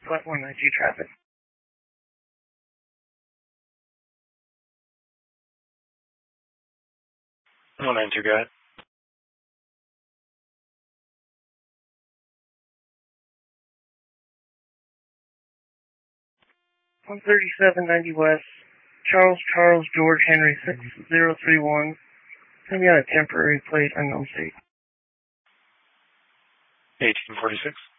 platform IG traffic. 192, go ahead. One 3790 West, Charles George Henry 6031. Send me on a temporary plate, unknown state. 1846.